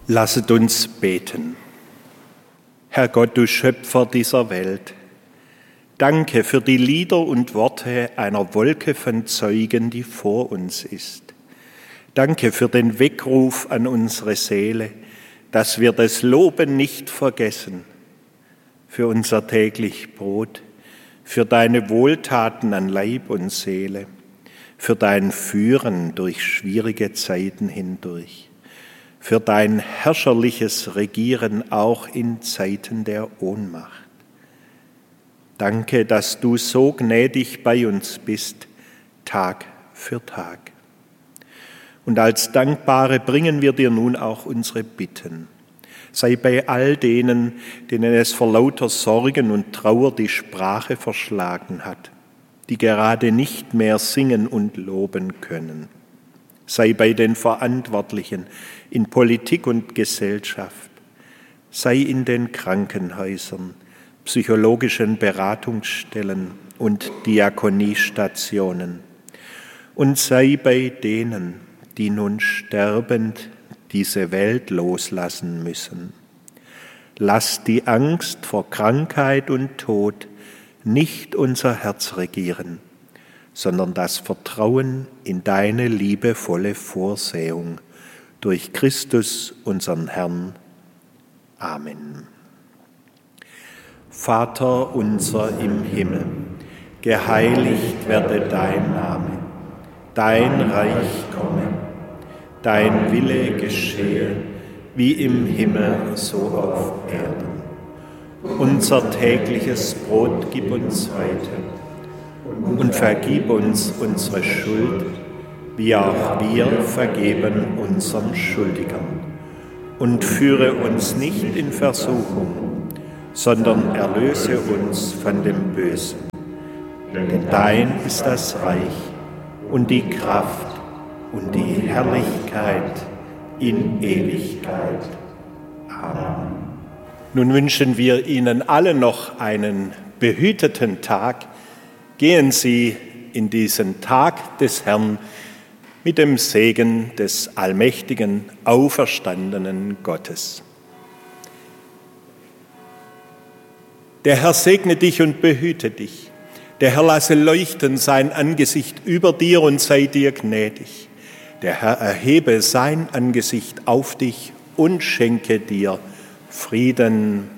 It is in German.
Lasset uns beten. Herr Gott, du Schöpfer dieser Welt, danke für die Lieder und Worte einer Wolke von Zeugen, die vor uns ist. Danke für den Weckruf an unsere Seele, dass wir das Loben nicht vergessen, für unser täglich Brot, für deine Wohltaten an Leib und Seele, für dein Führen durch schwierige Zeiten hindurch, für dein herrscherliches Regieren auch in Zeiten der Ohnmacht. Danke, dass du so gnädig bei uns bist, Tag für Tag. Und als Dankbare bringen wir dir nun auch unsere Bitten. Sei bei all denen, denen es vor lauter Sorgen und Trauer die Sprache verschlagen hat, die gerade nicht mehr singen und loben können. Sei bei den Verantwortlichen in Politik und Gesellschaft. Sei in den Krankenhäusern, psychologischen Beratungsstellen und Diakoniestationen. Und sei bei denen, die nun sterbend diese Welt loslassen müssen. Lass die Angst vor Krankheit und Tod nicht unser Herz regieren, sondern das Vertrauen in deine liebevolle Vorsehung durch Christus, unseren Herrn. Amen. Vater unser im Himmel, geheiligt werde dein Name, dein Reich komme, dein Wille geschehe, wie im Himmel so auf Erden. Unser tägliches Brot gib uns heute und vergib uns unsere Schuld, wie auch wir vergeben unseren Schuldigern. Und führe uns nicht in Versuchung, sondern erlöse uns von dem Bösen. Denn dein ist das Reich und die Kraft und die Herrlichkeit in Ewigkeit. Amen. Nun wünschen wir Ihnen alle noch einen behüteten Tag. Gehen Sie in diesen Tag des Herrn mit dem Segen des allmächtigen, auferstandenen Gottes. Der Herr segne dich und behüte dich. Der Herr lasse leuchten sein Angesicht über dir und sei dir gnädig. Der Herr erhebe sein Angesicht auf dich und schenke dir Frieden